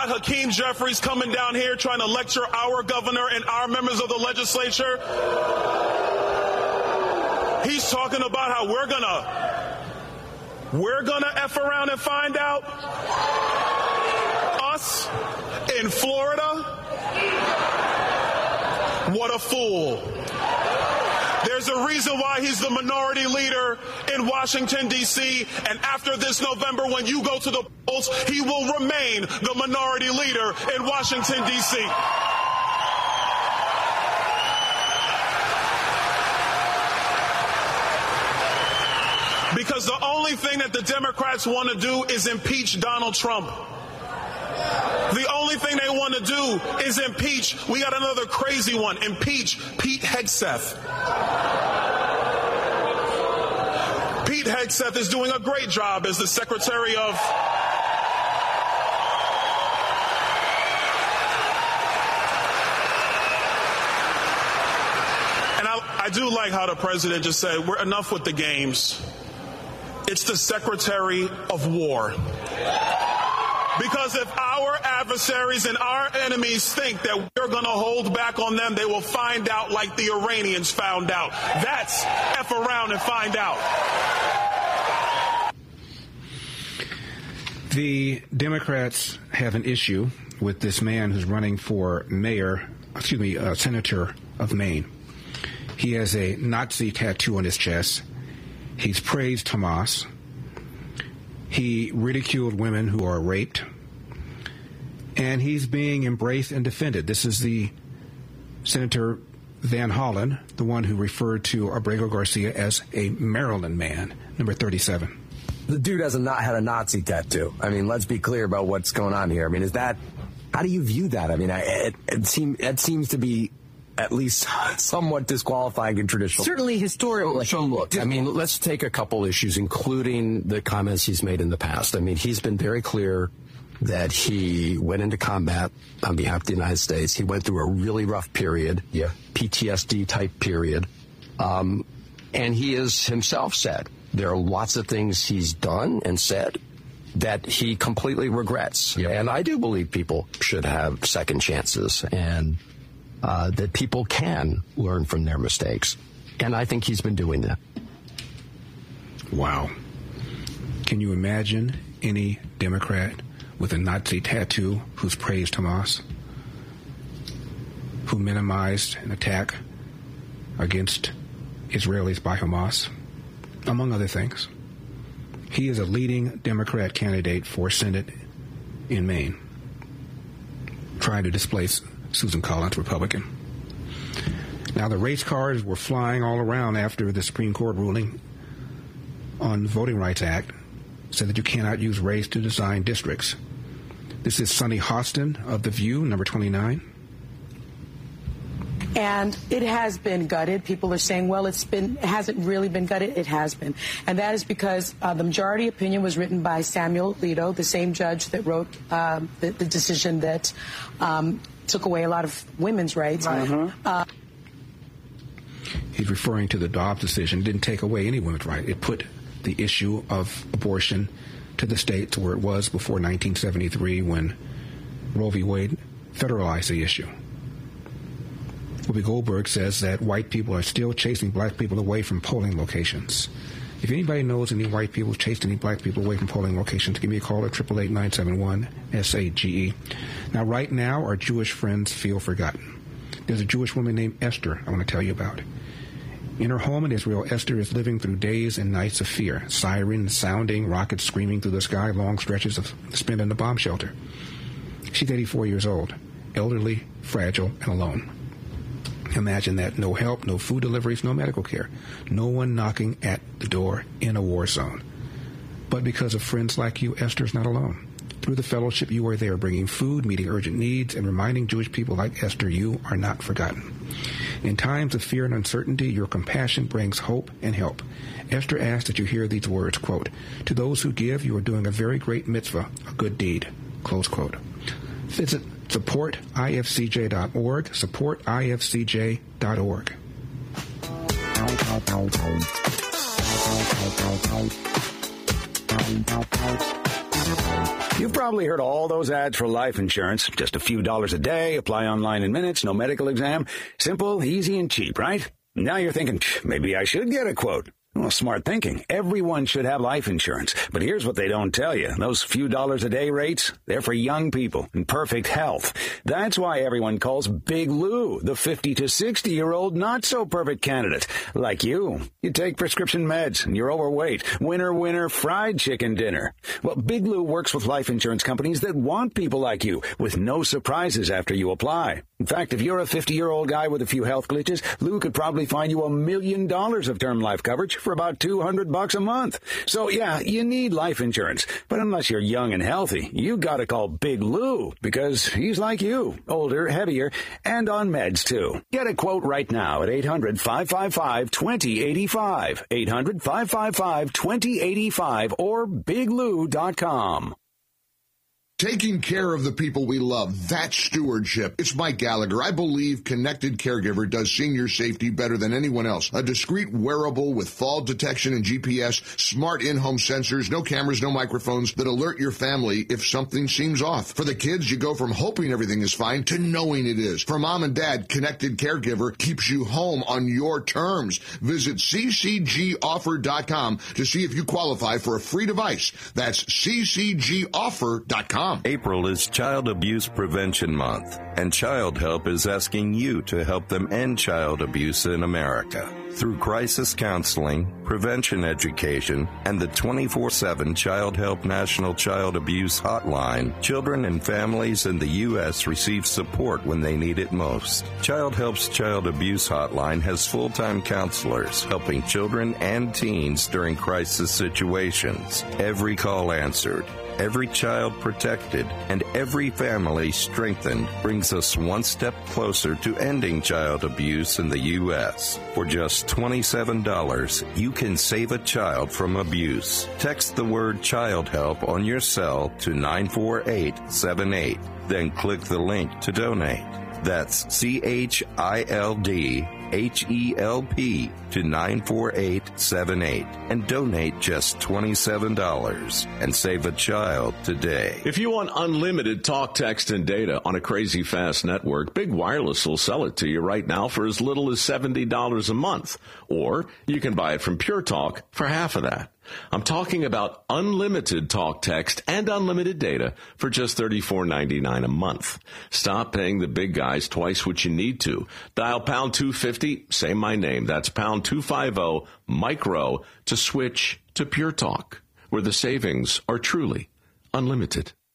got Hakeem Jeffries coming down here trying to lecture our governor and our members of the legislature. He's talking about how we're gonna F around and find out. Us in Florida. What a fool. There's a reason why he's the minority leader in Washington, D.C., and after this November, when you go to the polls, he will remain the minority leader in Washington, D.C. Because the only thing that the Democrats want to do is impeach Donald Trump. The only thing they want to do is impeach. We got another crazy one. Impeach Pete Hegseth. Pete Hegseth is doing a great job as the Secretary of... And I do like how the president just said, we're enough with the games. It's the Secretary of War. Because if our adversaries and our enemies think that we're going to hold back on them, they will find out like the Iranians found out. That's F around and find out. The Democrats have an issue with this man who's running for senator of Maine. He has a Nazi tattoo on his chest. He's praised Hamas. He ridiculed women who are raped. And he's being embraced and defended. This is the Senator Van Hollen, the one who referred to Abrego Garcia as a Maryland man, number 37. The dude had a Nazi tattoo. I mean, let's be clear about what's going on here. I mean, how do you view that? I mean, it seems to be at least somewhat disqualifying and traditional. Certainly historical. So look, I mean, let's take a couple issues, including the comments he's made in the past. I mean, he's been very clear that he went into combat on behalf of the United States. He went through a really rough period, PTSD type period. And he has himself said there are lots of things he's done and said that he completely regrets. Yep. And I do believe people should have second chances and that people can learn from their mistakes. And I think he's been doing that. Wow. Can you imagine any Democrat with a Nazi tattoo who's praised Hamas, who minimized an attack against Israelis by Hamas, among other things? He is a leading Democrat candidate for Senate in Maine, trying to displace Susan Collins, Republican. Now, the race cars were flying all around after the Supreme Court ruling on the Voting Rights Act said that you cannot use race to design districts. This is Sunny Hostin of The View, number 29. And it has been gutted. People are saying, well, it hasn't really been gutted. It has been. And that is because the majority opinion was written by Samuel Alito, the same judge that wrote the decision that took away a lot of women's rights. He's referring to the Dobbs decision. It didn't take away any women's rights. It put the issue of abortion to the states where it was before 1973 when Roe v. Wade federalized the issue. Whoopi Goldberg says that white people are still chasing black people away from polling locations. If anybody knows any white people who chased any black people away from polling locations, give me a call at 888-971-SAGE. Now, right now, our Jewish friends feel forgotten. There's a Jewish woman named Esther I want to tell you about. In her home in Israel, Esther is living through days and nights of fear. Sirens sounding, rockets screaming through the sky, long stretches of spent in a bomb shelter. She's 84 years old, elderly, fragile, and alone. Imagine that. No help, no food deliveries, no medical care. No one knocking at the door in a war zone. But because of friends like you, Esther's not alone. Through the fellowship, you are there bringing food, meeting urgent needs, and reminding Jewish people like Esther, you are not forgotten. In times of fear and uncertainty, your compassion brings hope and help. Esther asks that you hear these words, quote, "To those who give, you are doing a very great mitzvah, a good deed," close quote. Visit supportifcj.org, supportifcj.org. You've probably heard all those ads for life insurance. Just a few dollars a day, apply online in minutes, no medical exam. Simple, easy, and cheap, right? Now you're thinking, maybe I should get a quote. Well, smart thinking. Everyone should have life insurance. But here's what they don't tell you. Those few dollars a day rates, they're for young people in perfect health. That's why everyone calls Big Lou the 50 to 60-year-old not-so-perfect candidate. Like you. You take prescription meds and you're overweight. Winner, fried chicken dinner. Well, Big Lou works with life insurance companies that want people like you with no surprises after you apply. In fact, if you're a 50-year-old guy with a few health glitches, Lou could probably find you $1 million of term life coverage for about $200 a month. So yeah, you need life insurance. But unless you're young and healthy, you gotta call Big Lou because he's like you, older, heavier, and on meds too. Get a quote right now at 800-555-2085. 800-555-2085 or biglou.com. Taking care of the people we love, that's stewardship. It's Mike Gallagher. I believe Connected Caregiver does senior safety better than anyone else. A discreet wearable with fall detection and GPS, smart in-home sensors, no cameras, no microphones that alert your family if something seems off. For the kids, you go from hoping everything is fine to knowing it is. For mom and dad, Connected Caregiver keeps you home on your terms. Visit ccgoffer.com to see if you qualify for a free device. That's ccgoffer.com. April is Child Abuse Prevention Month, and Child Help is asking you to help them end child abuse in America. Through crisis counseling, prevention education, and the 24/7 Child Help National Child Abuse Hotline, children and families in the U.S. receive support when they need it most. Child Help's Child Abuse Hotline has full-time counselors helping children and teens during crisis situations. Every call answered, every child protected, and every family strengthened brings us one step closer to ending child abuse in the U.S. For just $27, you can save a child from abuse. Text the word Child Help on your cell to 94878. Then click the link to donate. That's CHILDHELP to 94878 and donate just $27 and save a child today. If you want unlimited talk, text, and data on a crazy fast network, Big Wireless will sell it to you right now for as little as $70 a month. Or you can buy it from Pure Talk for half of that. I'm talking about unlimited talk, text, and unlimited data for just $34.99 a month. Stop paying the big guys twice what you need to. Dial pound 250, say my name. That's pound 250 micro to switch to Pure Talk, where the savings are truly unlimited.